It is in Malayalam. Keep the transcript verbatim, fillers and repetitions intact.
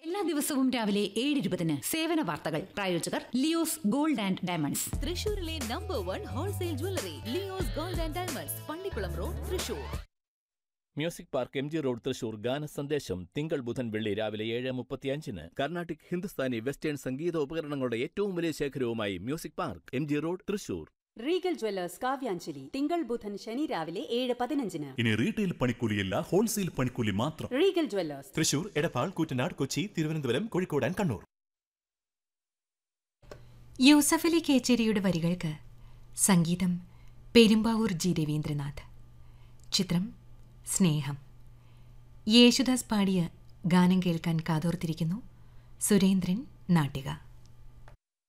എല്ലാ ദിവസവും രാവിലെ ഏഴ് ഇരുപതിന് സേവന വാർത്തകൾ. പ്രായോജകർ ലിയോസ് ഗോൾഡ് ആൻഡ് ഡയമണ്ട്സ്. തൃശൂരിലെ number one wholesale jewellery Leo's gold and diamonds, Pallikkulam road, Thrissur. Music park, M G road, Thrissur. ഗാന സന്ദേശം തിങ്കൾ ബുധൻ വെള്ളി രാവിലെ ഏഴ് മുപ്പത്തിയഞ്ചിന്. കർണാട്ടിക്, ഹിന്ദുസ്ഥാനി, വെസ്റ്റേൺ സംഗീത ഉപകരണങ്ങളുടെ ഏറ്റവും വലിയ ശേഖരവുമായി music park, M G road, Thrissur. Regal Jewellers Kavyanjali തിങ്കൾ ബുധൻ ശനി രാവിലെ ഏഴ് പതിനഞ്ചിന്. ഇനി റീറ്റെയിൽ പണിക്കൂലിയല്ല, ഹോൾസെയിൽ പണിക്കൂലി മാത്രം. Regal Jewellers, Thrissur, Edappal, Koottanad, Kochi, Thiruvananthapuram, Kozhikode and Kannur. Yusuf Ali കേച്ചേരിയുടെ വരികൾക്ക് സംഗീതം പെരുമ്പാവൂർ ജി രവീന്ദ്രനാഥ്. ചിത്രം സ്നേഹം. യേശുദാസ് പാടിയ ഗാനം കേൾക്കാൻ കാതോർത്തിരിക്കുന്നു സുരേന്ദ്രൻ നാട്ടിക.